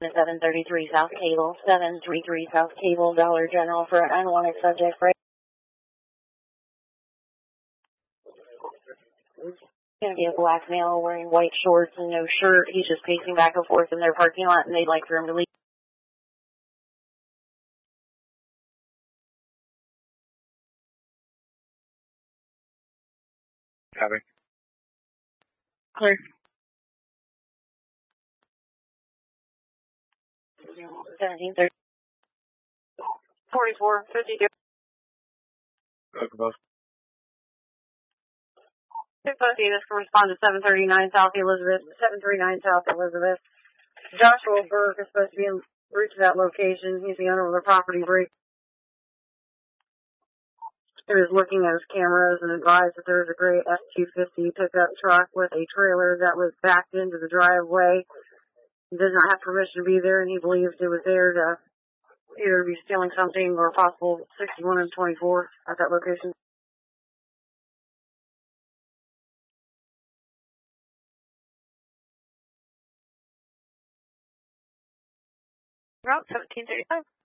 733 South Cable, 733 South Cable, Dollar General for an unwanted subject, right? It's going to be a black male wearing white shorts and no shirt. He's just pacing back and forth in their parking lot, and they'd like for him to leave. Copy. Clear. 1730. 44, 52. Welcome, boss. Both units can respond to 739 South Elizabeth, 739 South Elizabeth. Joshua Burke is supposed to be en route to that location. He's the owner of the property break. He was looking at his cameras and advised that there was a gray F-250 pickup truck with a trailer that was backed into the driveway. He does not have permission to be there, and he believed it was there to either be stealing something or possible 61 and 24 at that location. Route 1735.